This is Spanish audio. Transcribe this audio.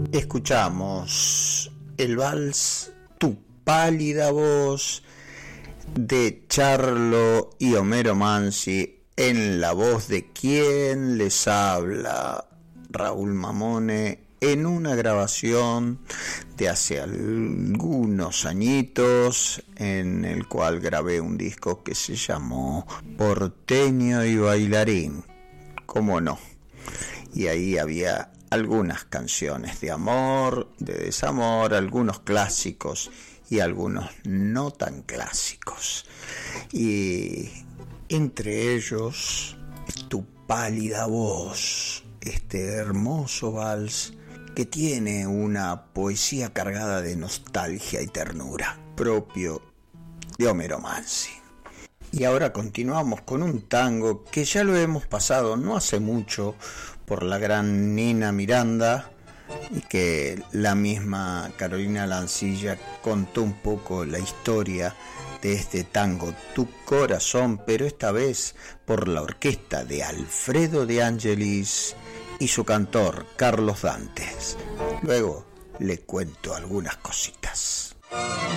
Escuchamos el vals Tu pálida voz de Charlo y Homero Mansi en la voz de quien les habla, Raúl Mamone, en una grabación de hace algunos añitos en el cual grabé un disco que se llamó Porteño y Bailarín, cómo no, y ahí había algunas canciones de amor, de desamor, algunos clásicos y algunos no tan clásicos, y entre ellos Tu pálida voz, este hermoso vals que tiene una poesía cargada de nostalgia y ternura, propio de Homero Mansi. Y ahora continuamos con un tango que ya lo hemos pasado no hace mucho por la gran Nina Miranda, y que la misma Carolina Lancilla contó un poco la historia de este tango Tu corazón, pero esta vez por la orquesta de Alfredo de Angelis y su cantor Carlos Dantes. Luego le cuento algunas cositas.